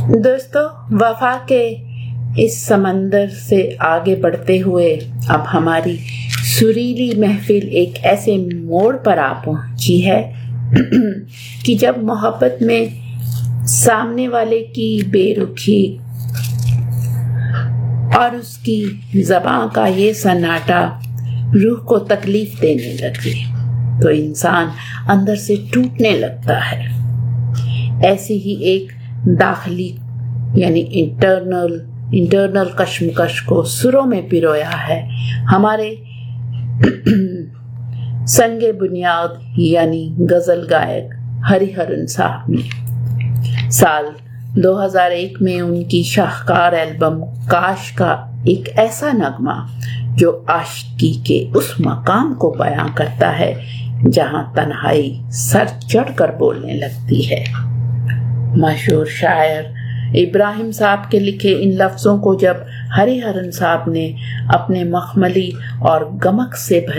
دوستو، وفا کے اس سمندر سے آگے بڑھتے ہوئے اب ہماری سریلی محفل ایک ایسے موڑ پر آ پہنچی ہے کہ جب محبت میں سامنے والے کی بے رخی اور اس کی زبان کا یہ سناٹا روح کو تکلیف دینے لگے تو انسان اندر سے ٹوٹنے لگتا ہے۔ ایسی ہی ایک داخلی یعنی انٹرنل کشمکش کو سروں میں پرویا ہے ہمارے سنگ بنیاد یعنی غزل گائک ہری ہرن صاحب نے۔ سال 2001 میں ان کی شاہکار البم کاش کا ایک ایسا نغمہ جو عاشقی کے اس مقام کو بیان کرتا ہے جہاں تنہائی سر چڑھ کر بولنے لگتی ہے۔ مشہور شاعر ابراہیم صاحب کے لکھے ان لفظوں کو جب ہری ہرن صاحب نے اپنے مخملی اور گمک سے